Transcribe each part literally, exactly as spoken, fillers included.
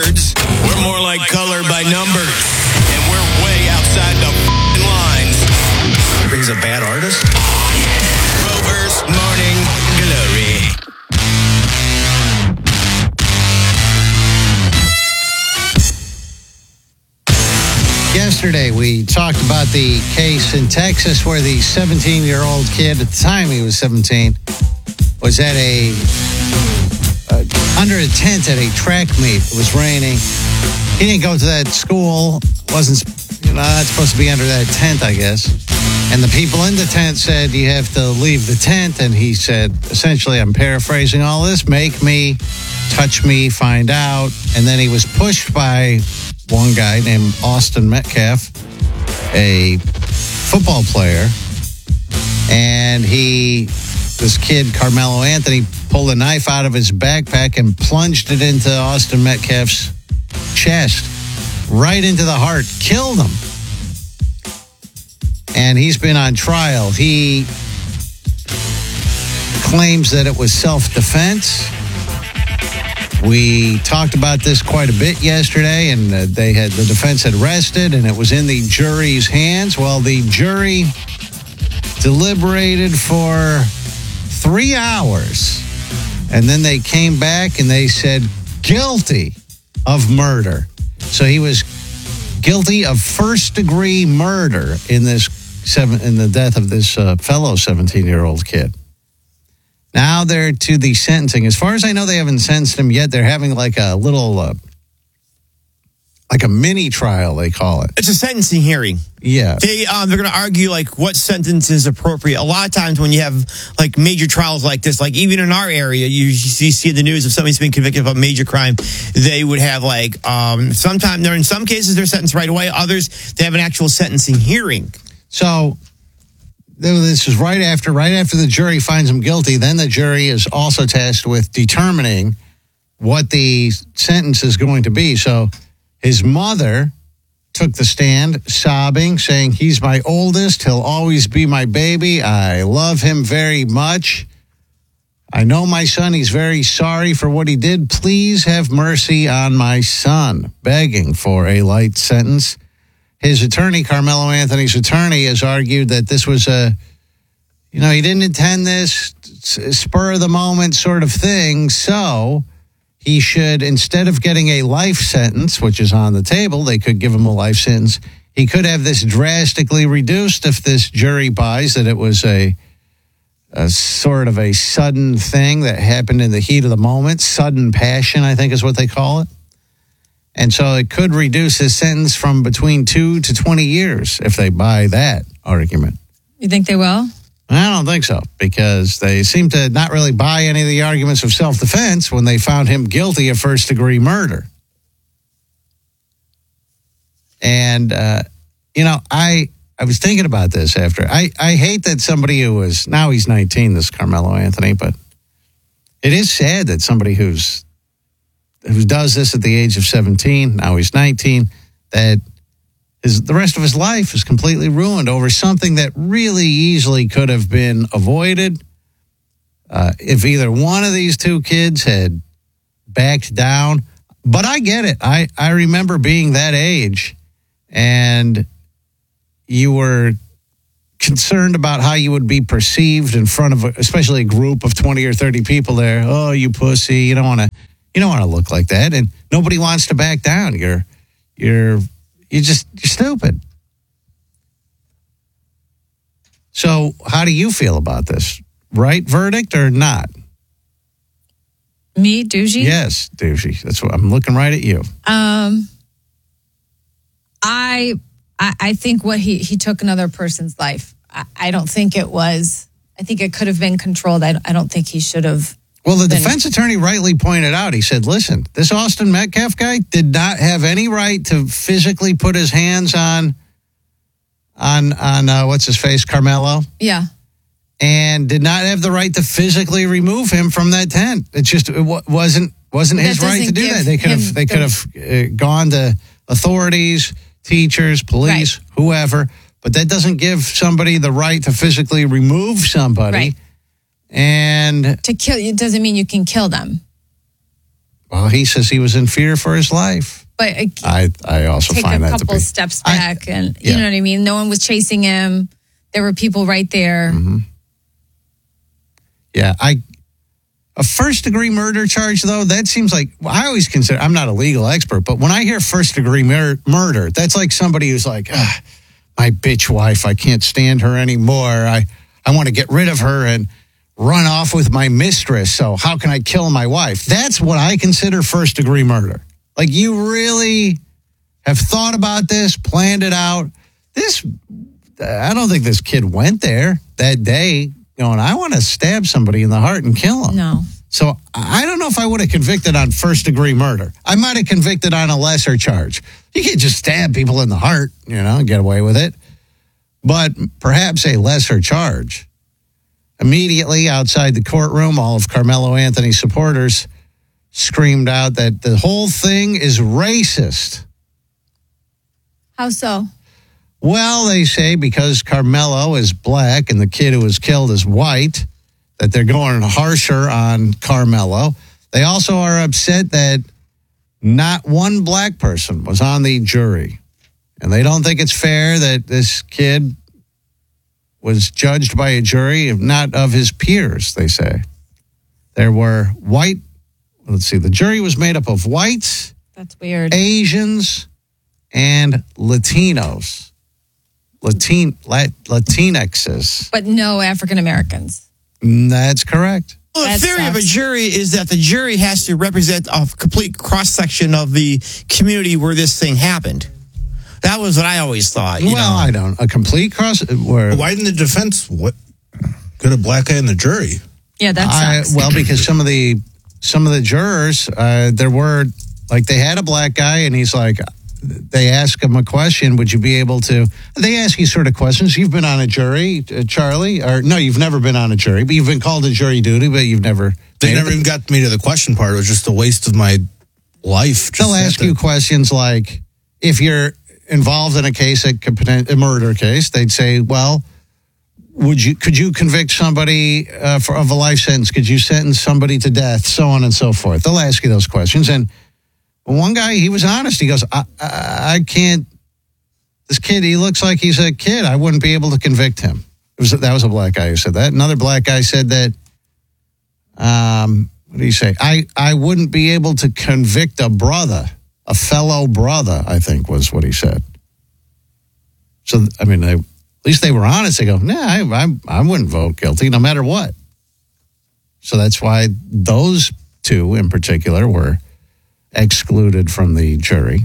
We're more like color by numbers. And we're way outside the f***ing lines. He's a bad artist? Rover's Morning Glory. Yesterday, we talked about the case in Texas where the seventeen-year-old kid, at the time he was seventeen, was at a, uh, under a tent at a track meet. It was raining. He didn't go to that school, wasn't, you know, not supposed to be under that tent, I guess. And the people in the tent said, you have to leave the tent. And he said, essentially, I'm paraphrasing all this, make me, touch me, find out. And then he was pushed by one guy named Austin Metcalf, a football player. And he, this kid, Carmelo Anthony, pulled a knife out of his backpack and plunged it into Austin Metcalf's chest, right into the heart, killed him. And he's been on trial. He claims that it was self-defense. We talked about this quite a bit yesterday, and uh, they had the defense had rested, and it was in the jury's hands. Well, the jury deliberated for three hours, and then they came back and they said guilty of murder. So he was guilty of first-degree murder in this seven in the death of this uh, fellow seventeen-year-old kid. Now they're to the sentencing. As far as I know, they haven't sentenced him yet. They're having like a little, uh, like a mini trial, they call it. It's a sentencing hearing. Yeah. They, um, they're going to argue, like, what sentence is appropriate. A lot of times when you have, like, major trials like this, like, even in our area, you, you see in the news if somebody's been convicted of a major crime, they would have, like, um, sometimes, in some cases, they're sentenced right away. Others, they have an actual sentencing hearing. So this is right after, right after the jury finds him guilty. Then the jury is also tasked with determining what the sentence is going to be. So his mother took the stand, sobbing, saying, he's my oldest. He'll always be my baby. I love him very much. I know my son. He's very sorry for what he did. Please have mercy on my son. Begging for a light sentence. His attorney, Carmelo Anthony's attorney, has argued that this was a, you know, he didn't intend this, spur of the moment sort of thing. So he should, instead of getting a life sentence, which is on the table, they could give him a life sentence. He could have this drastically reduced if this jury buys that it was a, a sort of a sudden thing that happened in the heat of the moment. Sudden passion, I think is what they call it. And so it could reduce his sentence from between two to twenty years if they buy that argument. You think they will? I don't think so, because they seem to not really buy any of the arguments of self-defense when they found him guilty of first-degree murder. And, uh, you know, I I was thinking about this after. I, I hate that somebody who was, now he's nineteen, this Carmelo Anthony, but it is sad that somebody who's who does this at the age of seventeen, now he's nineteen, that his, the rest of his life is completely ruined over something that really easily could have been avoided. Uh, if either one of these two kids had backed down. But I get it. I, I remember being that age, and you were concerned about how you would be perceived in front of, a, especially a group of twenty or thirty people there. Oh, you pussy. You don't want to. You don't want to look like that, and nobody wants to back down. You're, you're, you're just you're stupid. So, how do you feel about this? Right verdict or not? Me, Dougie? Yes, Dougie. That's what I'm looking right at you. Um, I, I, I think what he he took another person's life. I, I don't think it was. I think it could have been controlled. I, I don't think he should have. Well, the defense attorney rightly pointed out, he said, listen, this Austin Metcalf guy did not have any right to physically put his hands on, on, on uh, what's his face, Carmelo. Yeah. And did not have the right to physically remove him from that tent. It just it wasn't wasn't his right to do that. They could have they could have uh, gone to authorities, teachers, police, right. whoever, but that doesn't give somebody the right to physically remove somebody. Right. And to kill, it doesn't mean you can kill them. Well, he says he was in fear for his life. But uh, I, I also take find a that to couple be. steps I- back, and yeah. you know what I mean. No one was chasing him. There were people right there. Mm-hmm. Yeah, I a first degree murder charge though. That seems like well, I always consider. I'm not a legal expert, but when I hear first degree mur- murder, that's like somebody who's like, ah, my bitch wife. I can't stand her anymore. I I want to get rid of her and run off with my mistress. So how can I kill my wife? That's what I consider first degree murder. Like you really have thought about this, planned it out. This, I don't think this kid went there that day going, I want to stab somebody in the heart and kill him. No. So I don't know if I would have convicted on first degree murder. I might have convicted on a lesser charge. You can't just stab people in the heart, you know, and get away with it. But perhaps a lesser charge. Immediately outside the courtroom, all of Carmelo Anthony's supporters screamed out that the whole thing is racist. How so? Well, they say because Carmelo is black and the kid who was killed is white, that they're going harsher on Carmelo. They also are upset that not one black person was on the jury. And they don't think it's fair that this kid was judged by a jury, if not of his peers, they say. There were white, let's see, the jury was made up of whites, That's weird. Asians, and Latinos. Latin, Lat, Latinxes. But no African Americans. That's correct. Well, the That theory of a sucks. jury is that the jury has to represent a complete cross-section of the community where this thing happened. That was what I always thought. You Well, know? I don't. A complete cross. Where Why didn't the defense what get a black guy in the jury? Yeah, that I, sucks. well, because some of the some of the jurors, uh, there were like they had a black guy, and he's like, they ask him a question. Would you be able to? They ask you sort of questions. You've been on a jury, uh, Charlie, or no? You've never been on a jury, but you've been called to jury duty, but you've never. They made never it. even got me to the question part. It was just a waste of my life. Just They'll ask that- you questions like, if you're involved in a case, that could potent- a murder case, they'd say, well, would you could you convict somebody uh, for of a life sentence? Could you sentence somebody to death? So on and so forth. They'll ask you those questions. And one guy, he was honest. He goes, I, I, I can't. This kid, he looks like he's a kid. I wouldn't be able to convict him. It was that was a black guy who said that. Another black guy said that. Um, what did he say? I I wouldn't be able to convict a brother. A fellow brother, I think, was what he said. So, I mean, they, at least they were honest. They go, nah, I, I, I wouldn't vote guilty no matter what. So that's why those two in particular were excluded from the jury.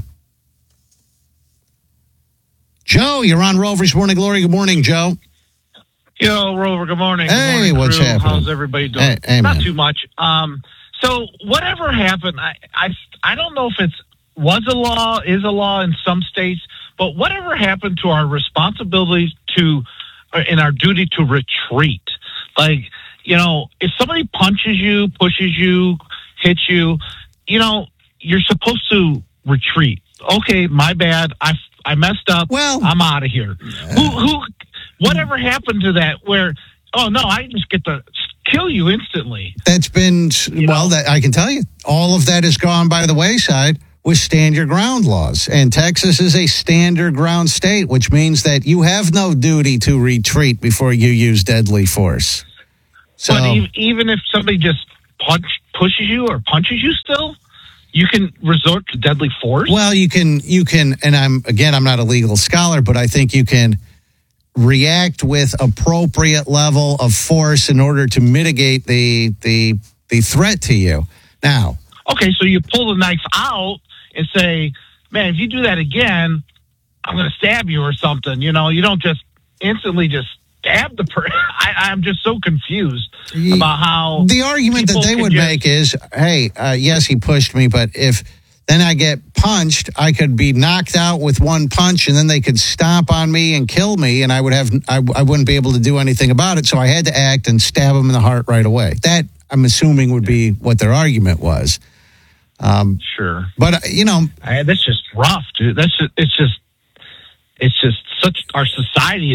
Joe, you're on Rover's Morning Glory. Good morning, Joe. Yo, Rover, good morning. Good Hey, morning, what's crew. happening? How's everybody doing? Hey, hey, Not man. too much. Um, so whatever happened, I, I, I don't know if it's was a law, is a law in some states, but whatever happened to our responsibility to, uh, and our duty to retreat? Like, you know, if somebody punches you, pushes you, hits you, you know, you're supposed to retreat. Okay, my bad. I, I messed up. Well- I'm out of here. Who, who, whatever happened to that where, oh no, I just get to kill you instantly. That's been, well, know? that I can tell you, all of that has gone by the wayside with stand your ground laws. And Texas is a stand your ground state, which means that you have no duty to retreat before you use deadly force. So, But even, even if somebody just punch, pushes you or punches you still, you can resort to deadly force? well, you can, you can, and I'm, again, I'm not a legal scholar, but I think you can react with appropriate level of force in order to mitigate the, the, the threat to you. Now, Okay, so you pull the knife out and say, man, if you do that again, I'm going to stab you or something. You know, you don't just instantly just stab the person. I'm just so confused about how the argument that people they can would just- make is, hey, uh, yes, he pushed me, but if then I get punched, I could be knocked out with one punch, and then they could stomp on me and kill me, and I would have, I, I wouldn't be able to do anything about it. So I had to act and stab him in the heart right away. That I'm assuming would be what their argument was. Um, Sure. but uh, you know, I, that's just rough, dude. That's just, it's just, it's just such, our society is just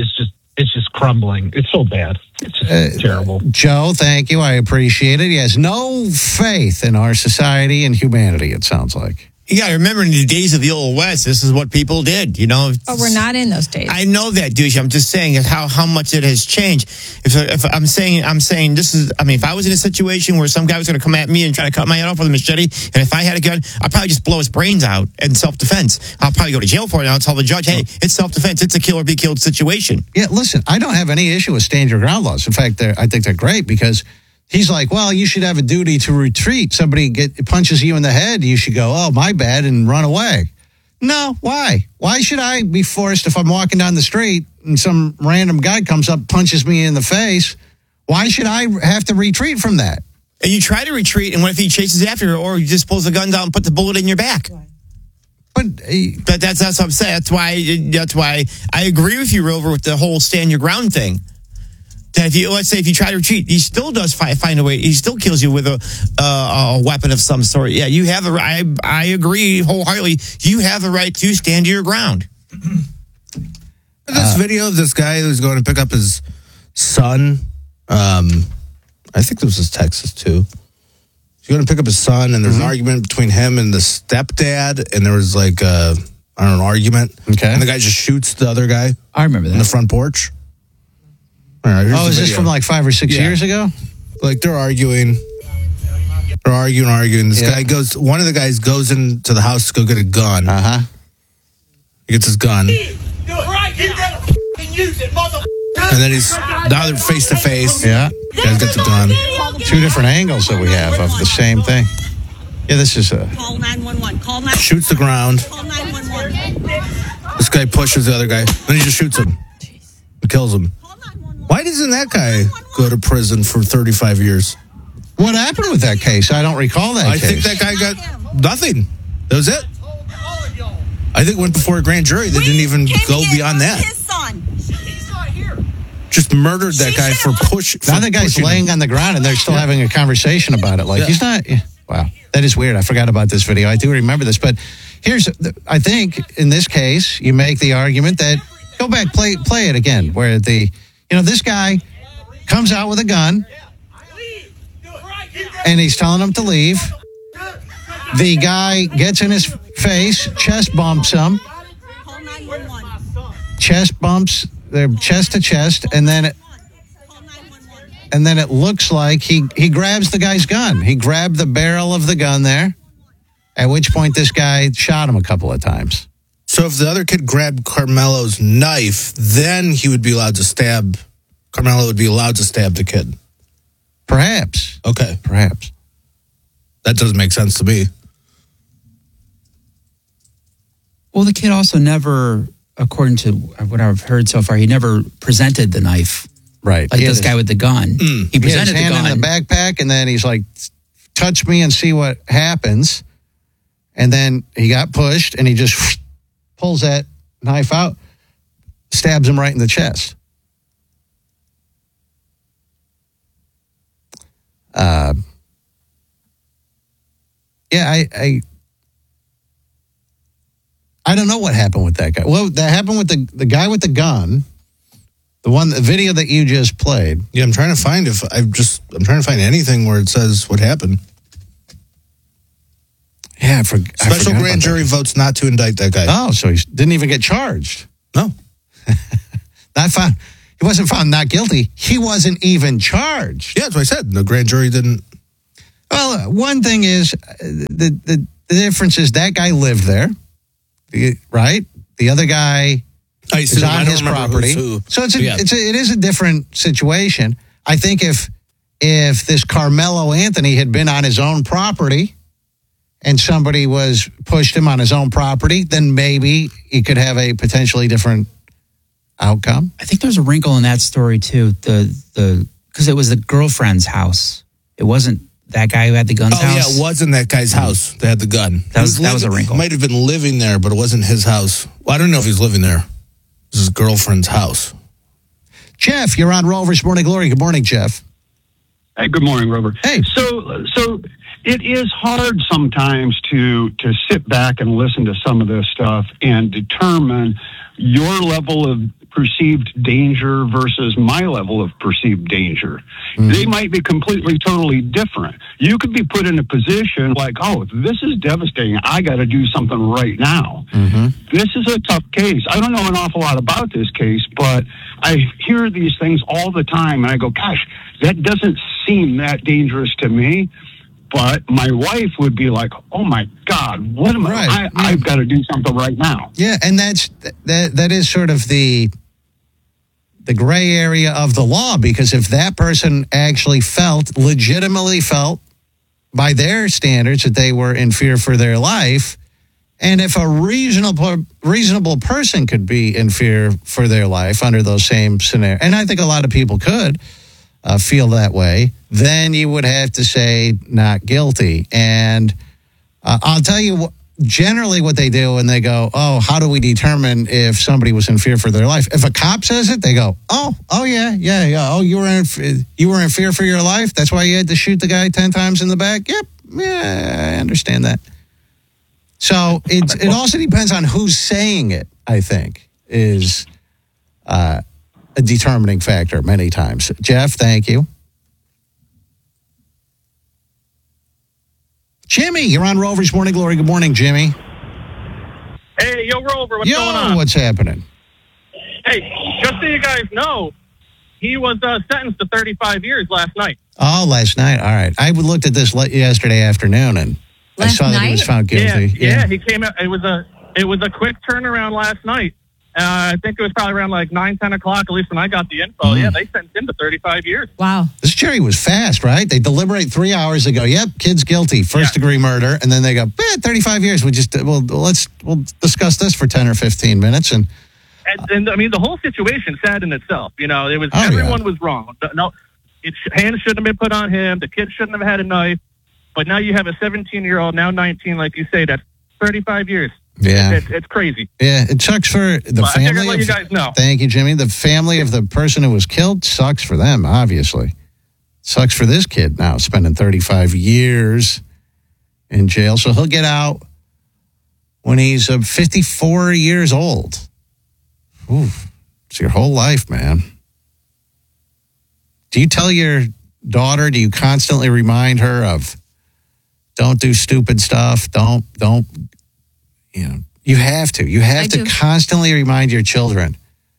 it's just crumbling. It's so bad. It's just Uh, terrible. Joe, thank you. I appreciate it. He has no faith in our society and humanity, it sounds like. You got to remember, in the days of the old West, this is what people did. You know, But we're not in those days. I know that, douche. I'm just saying how how much it has changed. If, if I'm saying I'm saying this is, I mean, if I was in a situation where some guy was going to come at me and try to cut my head off with a machete, and if I had a gun, I'd probably just blow his brains out in self defense. I'll probably go to jail for it. And I'll tell the judge, hey, it's self defense. It's a kill or be killed situation. Yeah, listen, I don't have any issue with stand your ground laws. In fact, they're, I think they're great because he's like, well, you should have a duty to retreat. Somebody get, punches you in the head, you should go, oh, my bad, and run away. No, why? Why should I be forced if I'm walking down the street and some random guy comes up, punches me in the face? Why should I have to retreat from that? And you try to retreat, and what if he chases after you, or he just pulls the gun down and put the bullet in your back? But uh, But that's that's what I'm saying. That's why that's why I agree with you, Rover, with the whole stand your ground thing. That if you let's say if you try to retreat, he still does find, find a way. He still kills you with a uh, a weapon of some sort. Yeah, you have a. I I agree wholeheartedly. You have a right to stand your ground. This video of this guy who's going to pick up his son. Um, I think this was Texas too. He's going to pick up his son, and there's Mm-hmm. an argument between him and the stepdad, and there was like a, I don't know, an argument. Okay. And the guy just shoots the other guy I remember on the that. front porch. All right, here's oh, the is this video. from like five or six Yeah. years ago? Like they're arguing. They're arguing, arguing. This Yeah. guy goes, one of the guys goes into the house to go get a gun. Uh huh. He gets his gun. And then he's, now they're face to face. Yeah. Guys got the gun. Two different angles that we have of the same thing. Yeah, this is a. Call nine one one. Call nine. Shoots the ground. Call nine one one. This guy pushes the other guy. Then he just shoots him. He kills him. Call nine one one. Why doesn't that guy go to prison for thirty-five years? What happened with that case? I don't recall that I case. think that guy got nothing. That was it. I think it went before a grand jury. They didn't even Came go in beyond on that. His son. Just murdered that guy for push. Now for the guy's pushing laying him. on the ground and they're still having a conversation about it. Like Yeah. he's not. Wow, that is weird. I forgot about this video. I do remember this, but here's. I think in this case, you make the argument that go back, play, play it again, where the, you know, this guy comes out with a gun and he's telling him to leave. The guy gets in his face, chest bumps him, Call nine one one. chest bumps. They're chest to chest, and then it, Call nine one one. and then it looks like he he grabs the guy's gun. He grabbed the barrel of the gun there, at which point this guy shot him a couple of times. So if the other kid grabbed Carmelo's knife, then he would be allowed to stab. Carmelo would be allowed to stab the kid. Perhaps, Okay, perhaps. that doesn't make sense to me. Well, the kid also never, according to what I've heard so far, he never presented the knife Right. like He had this his- guy with the gun. He he had his presented the hand gun. in the backpack, and then he's like, touch me and see what happens. And then he got pushed, and he just pulls that knife out, stabs him right in the chest. Uh, yeah, I, I, I don't know what happened with that guy. Well, that happened with the the guy with the gun, the one, the video that you just played. Yeah, I'm trying to find if I'm just I'm trying to find anything where it says what happened. Yeah, I, for, I Special forgot about grand that. jury votes not to indict that guy. Oh, so he didn't even get charged. No. Not found. He wasn't found not guilty. He wasn't even charged. Yeah, that's what I said. The grand jury didn't. Well, uh, one thing is uh, the, the the difference is that guy lived there, the, right? The other guy I is I on don't his remember property, who's who. so it's a, Yeah. it's a, it is a different situation. I think if if this Carmelo Anthony had been on his own property and somebody was pushed him on his own property, then maybe he could have a potentially different outcome. I think there's a wrinkle in that story too. The the because it was the girlfriend's house. It wasn't that guy who had the gun's Oh house. yeah, it was in that guy's house. They had the gun. That was- He that was a living- wrinkle. Might have been living there, but it wasn't his house. Well, I don't know if he's living there. It was his girlfriend's house. Jeff, you're on Rover's Morning Glory. Good morning, Jeff. Hey, good morning, Robert. Hey. So, so it is hard sometimes to to sit back and listen to some of this stuff and determine your level of perceived danger versus my level of perceived danger. Mm-hmm. They might be completely, totally different. You could be put in a position like, oh, this is devastating. I got to do something right now. Mm-hmm. This is a tough case. I don't know an awful lot about this case, but I hear these things all the time, and I go, gosh, that doesn't seem that dangerous to me. But my wife would be like, oh, my God, what am Right. I? I I've got to do something right now. Yeah, and that's that. That is sort of the the gray area of the law, because if that person actually felt, legitimately felt, by their standards, that they were in fear for their life, and if a reasonable reasonable person could be in fear for their life under those same scenarios, and I think a lot of people could uh, feel that way, then you would have to say not guilty. And uh, I'll tell you what. Generally what they do, and they go, oh, how do we determine if somebody was in fear for their life? If a cop says it, they go, oh, oh yeah, yeah, yeah. Oh, you were in, you were in fear for your life? That's why you had to shoot the guy ten times in the back? Yep, yeah, I understand that. So it, it also depends on who's saying it, I think, is uh, a determining factor many times. Jeff, thank you. Jimmy, you're on Rover's Morning Glory. Good morning, Jimmy. Hey, yo, Rover, what's Yo, going on? what's happening? Hey, just so you guys know, he was uh, sentenced to thirty-five years last night. Oh, last night. All right. I looked at this le- yesterday afternoon, and Last I saw that he was night? found guilty. Yeah, yeah, he came out. It was a it was a quick turnaround last night. Uh, I think it was probably around like nine, ten o'clock, at least when I got the info. Mm. Yeah, they sentenced him to thirty-five years. Wow. This jury was fast, right? They deliberate three hours. They go, yep, kid's guilty, first Yeah. degree murder. And then they go, eh, thirty-five years. We just, well, let's, we'll discuss this for ten or fifteen minutes. And And, and I mean, the whole situation sad in itself. You know, it was Oh, yeah. everyone was wrong. No, it, hands shouldn't have been put on him. The kid shouldn't have had a knife. But now you have a seventeen-year-old, now nineteen, like you say, that's thirty-five years. yeah, It's, it's crazy. yeah, it sucks for the Well, I figured family. I'd let of- you guys know. Thank you, Jimmy. The family of the person who was killed sucks for them, obviously. Sucks for this kid now, spending thirty-five years in jail. So he'll get out when he's uh, fifty-four years old. Ooh, it's your whole life, man. Do you tell your daughter, do you constantly remind her of don't do stupid stuff, don't, don't, you know, you have to. You have I to do. constantly remind your children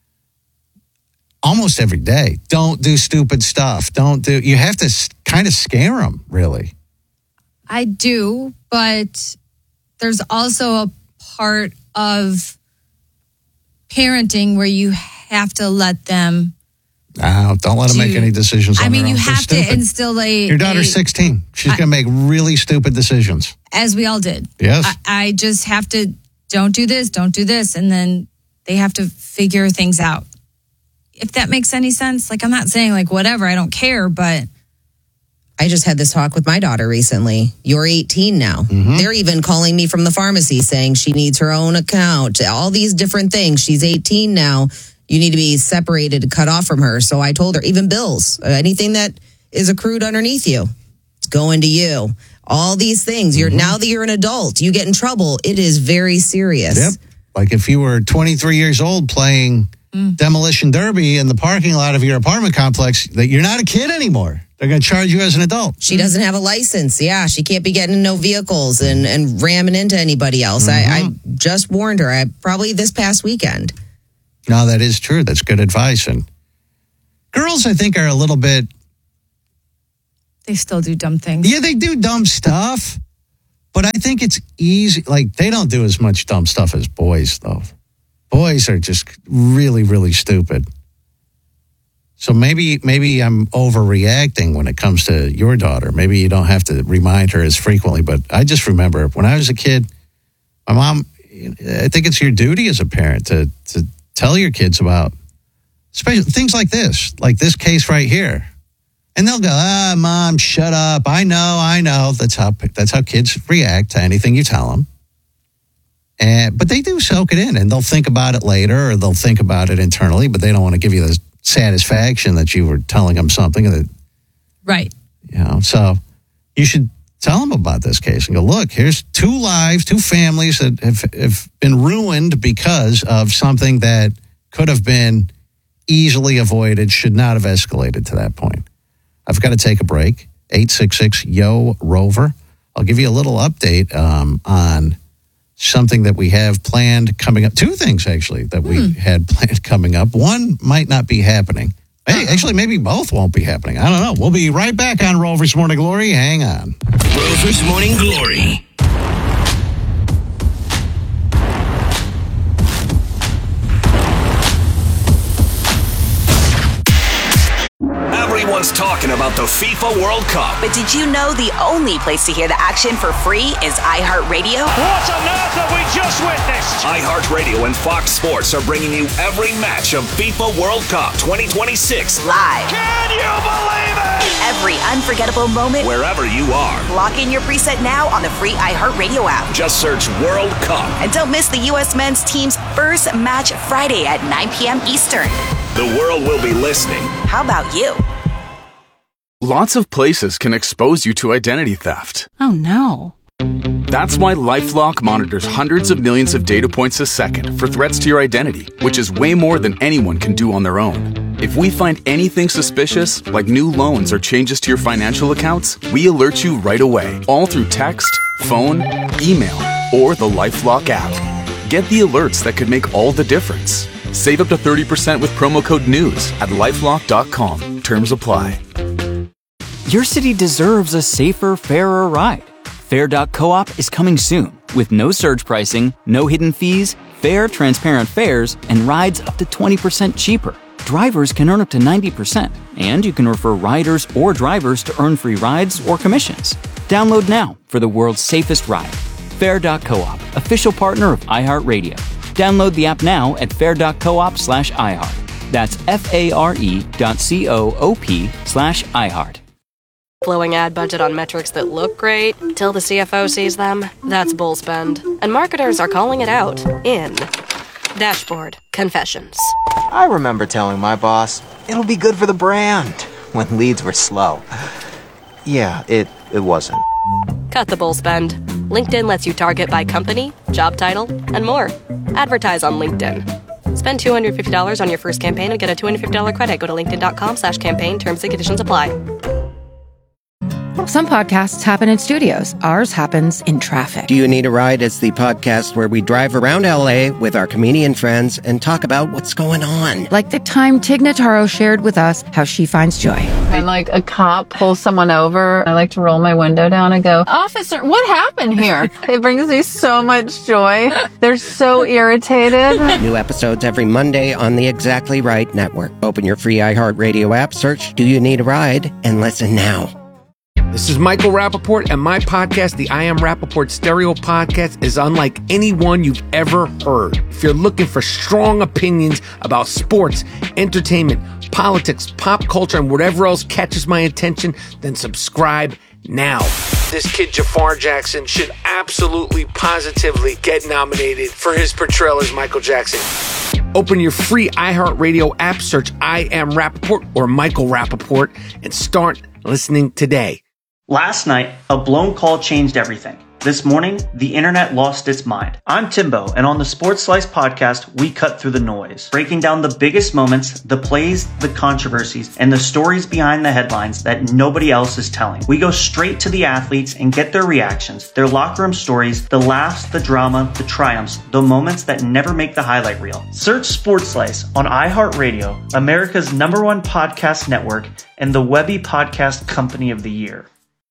almost every day, don't do stupid stuff. Don't do, you have to s- kind of scare them, really. I do, but there's also a part of parenting where you have to let them. No, don't let them make Do- any decisions on I mean, their you own. They're have to stupid. instill a. Your daughter's a- sixteen. She's I- going to make really stupid decisions. as we all did. Yes. I, I just have to don't do this, don't do this, and then they have to figure things out. If that makes any sense, like I'm not saying like whatever, I don't care, but I just had this talk with my daughter recently. You're eighteen now. Mm-hmm. They're even calling me from the pharmacy saying she needs her own account, all these different things. She's eighteen now. You need to be separated, cut off from her. So I told her, even bills, anything that is accrued underneath you, it's going to you. All these things. You're Mm-hmm. now that you're an adult, you get in trouble. It is very serious. Yep. Like if you were twenty-three years old playing demolition derby in the parking lot of your apartment complex, that you're not a kid anymore. They're going to charge you as an adult. She doesn't have a license. Yeah, she can't be getting in no vehicles and, and ramming into anybody else. I, I just warned her. I probably this past weekend. No, that is true. That's good advice. And girls, I think, are a little bit, they still do dumb things. yeah, they do dumb stuff, but I think it's easy. Like, they don't do as much dumb stuff as boys, though. Boys are just really, really stupid. So maybe maybe I'm overreacting when it comes to your daughter. Maybe you don't have to remind her as frequently, but I just remember when I was a kid, my mom, I think it's your duty as a parent to to tell your kids about especially things like this, like this case right here. And they'll go, ah, Mom, shut up. I know, I know. That's how that's how kids react to anything you tell them. And, but they do soak it in, and they'll think about it later, or they'll think about it internally, but they don't want to give you the satisfaction that you were telling them something. That, Right. you know, so you should tell them about this case and go, look, here's two lives, two families that have, have been ruined because of something that could have been easily avoided, should not have escalated to that point. I've got to take a break. eight six six, Y O, Rover. I'll give you a little update um, on something that we have planned coming up. Two things, actually, that we hmm. had planned coming up. One might not be happening. Hey, actually, maybe both won't be happening. I don't know. We'll be right back on Rover's Morning Glory. Hang on. Rover's Morning Glory. Everyone's talking about the FIFA World Cup. But did you know the only place to hear the action for free is iHeartRadio? What on earth have we just witnessed? iHeartRadio and Fox Sports are bringing you every match of FIFA World Cup twenty twenty-six live. Can you believe it? Every unforgettable moment, wherever you are. Lock in your preset now on the free iHeartRadio app. Just search World Cup. And don't miss the U S men's team's first match Friday at nine p.m. Eastern. The world will be listening. How about you? Lots of places can expose you to identity theft. Oh, no. That's why LifeLock monitors hundreds of millions of data points a second for threats to your identity, which is way more than anyone can do on their own. If we find anything suspicious, like new loans or changes to your financial accounts, we alert you right away, all through text, phone, email, or the LifeLock app. Get the alerts that could make all the difference. Save up to thirty percent with promo code NEWS at lifelock dot com. Terms apply. Your city deserves a safer, fairer ride. Fair dot coop is coming soon with no surge pricing, no hidden fees, fair, transparent fares, and rides up to twenty percent cheaper. Drivers can earn up to ninety percent, and you can refer riders or drivers to earn free rides or commissions. Download now for the world's safest ride. Fair dot coop, official partner of iHeartRadio. Download the app now at fair dot coop slash iHeart. That's F-A-R-E dot C-O-O-P slash iHeart. Blowing ad budget on metrics that look great till the C F O sees them. That's bull spend. And marketers are calling it out in Dashboard Confessions. I remember telling my boss, it'll be good for the brand, when leads were slow. Yeah, it, it wasn't. Cut the bull spend. LinkedIn lets you target by company, job title, and more. Advertise on LinkedIn. Spend two hundred fifty dollars on your first campaign and get a two hundred fifty dollars credit. Go to linkedin.com slash campaign. Terms and conditions apply. Some podcasts happen in studios. Ours happens in traffic. Do You Need a Ride is the podcast where we drive around L A with our comedian friends and talk about what's going on. Like the time Tig Notaro shared with us how she finds joy. When like a cop pulls someone over, I like to roll my window down and go, "Officer, what happened here?" It brings me so much joy. They're so irritated. New episodes every Monday on the Exactly Right Network. Open your free iHeartRadio app, search Do You Need a Ride, and listen now. This is Michael Rappaport, and my podcast, the I Am Rappaport Stereo Podcast, is unlike any one you've ever heard. If you're looking for strong opinions about sports, entertainment, politics, pop culture, and whatever else catches my attention, then subscribe now. This kid, Jafar Jackson, should absolutely, positively get nominated for his portrayal as Michael Jackson. Open your free iHeartRadio app, search I Am Rappaport or Michael Rappaport, and start listening today. Last night, a blown call changed everything. This morning, the internet lost its mind. I'm Timbo, and on the Sports Slice podcast, we cut through the noise, breaking down the biggest moments, the plays, the controversies, and the stories behind the headlines that nobody else is telling. We go straight to the athletes and get their reactions, their locker room stories, the laughs, the drama, the triumphs, the moments that never make the highlight reel. Search Sports Slice on iHeartRadio, America's number one podcast network, and the Webby Podcast Company of the Year.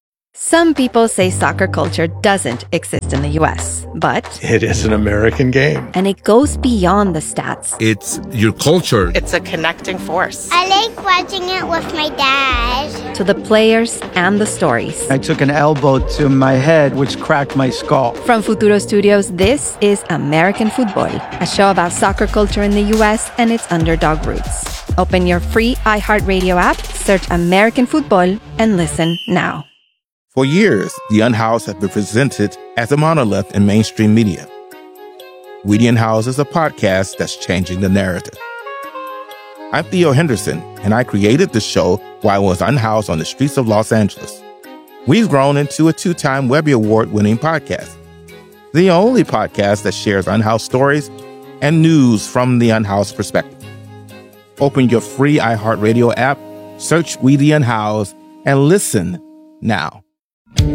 Some people say soccer culture doesn't exist in the U S, but it is an American game. And it goes beyond the stats. It's your culture. It's a connecting force. I like watching it with my dad. To the players and the stories. I took an elbow to my head, which cracked my skull. From Futuro Studios, this is American Football, a show about soccer culture in the U S and its underdog roots. Open your free iHeartRadio app, search American Football, and listen now. For years, The Unhoused has been presented as a monolith in mainstream media. We The Unhoused is a podcast that's changing the narrative. I'm Theo Henderson, and I created the show while I was unhoused on the streets of Los Angeles. We've grown into a two-time Webby Award-winning podcast, the only podcast that shares unhoused stories and news from the unhoused perspective. Open your free iHeartRadio app, search We the Unhoused, and listen now.